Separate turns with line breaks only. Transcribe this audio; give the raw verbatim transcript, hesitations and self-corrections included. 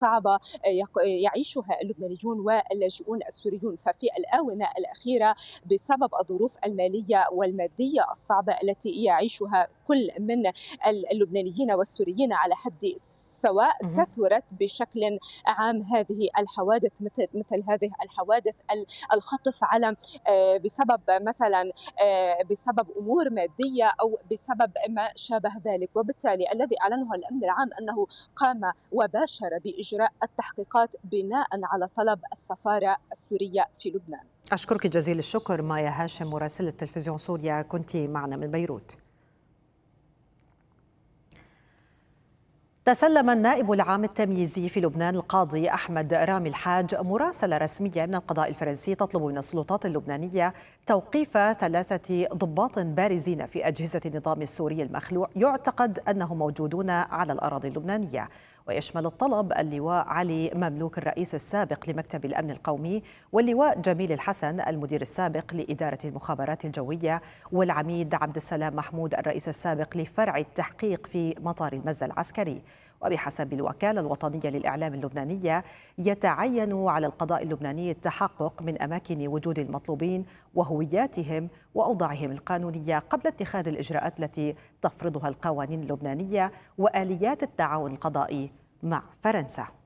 صعبة يعيشها اللبنانيون واللاجئون السوريون. ففي الآونة الأخيرة بسبب الظروف المالية والمادية الصعبة التي يعيشها كل من اللبنانيين والسوريين على حد سواء،
اهم.
كثرت بشكل عام هذه الحوادث، مثل مثل هذه الحوادث الخطف على آه، بسبب مثلا آه، بسبب امور ماديه او بسبب ما شابه ذلك. وبالتالي الذي اعلنه الامن العام انه قام وباشر باجراء التحقيقات بناء على طلب السفاره السوريه في لبنان.
أشكرك جزيل الشكر مايا هاشم مراسلة تلفزيون سوريا، كنت معنا من بيروت. تسلم النائب العام التمييزي في لبنان القاضي أحمد رامي الحاج مراسلة رسمية من القضاء الفرنسي تطلب من السلطات اللبنانية توقيف ثلاثة ضباط بارزين في أجهزة النظام السوري المخلوع يعتقد أنهم موجودون على الأراضي اللبنانية. ويشمل الطلب اللواء علي مملوك الرئيس السابق لمكتب الأمن القومي، واللواء جميل الحسن المدير السابق لإدارة المخابرات الجوية، والعميد عبد السلام محمود الرئيس السابق لفرع التحقيق في مطار المزة العسكري. وبحسب الوكالة الوطنية للإعلام اللبنانية يتعين على القضاء اللبناني التحقق من أماكن وجود المطلوبين وهوياتهم وأوضاعهم القانونية قبل اتخاذ الإجراءات التي تفرضها القوانين اللبنانية وآليات التعاون القضائي مع فرنسا.